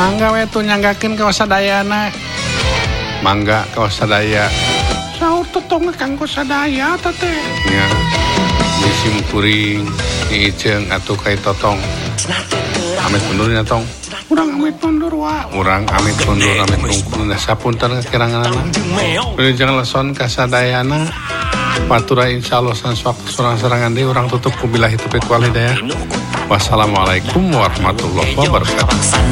Mangga we tuh nyanggakeun ka sadayana. Mangga ka sadaya. Saur totong kanggo sadaya teh. Nya. Disim kuring, ni Iceung atuh kai totong. Amit mundur nya tong. Urang amit mundur wa. Urang amit mundur amit tungkul na sapunten kekiranganana. Jangan leson ka sadayana. Patura insyaallah san sewaktu serangan deui urang tutup ku billahi taufiq wal hidayah. Wassalamualaikum warahmatullahi wabarakatuh.